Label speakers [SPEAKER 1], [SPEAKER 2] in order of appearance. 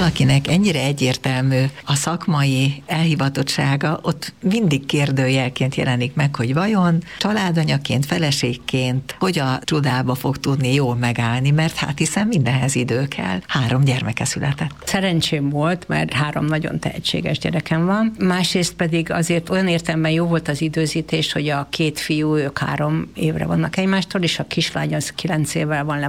[SPEAKER 1] valakinek ennyire egyértelmű a szakmai elhivatottsága, ott mindig kérdőjelként jelenik meg, hogy vajon családanyaként, feleségként hogy a csodába fog tudni jól megállni, mert hát hiszen mindenhez idő kell. 3 gyermeke született.
[SPEAKER 2] Szerencsém volt, mert 3 nagyon tehetséges gyerekem van. Másrészt pedig azért olyan értelemben jó volt az időzítés, hogy a 2 fiú, ők 3 évre vannak egymástól, és a kislány az 9 évvel van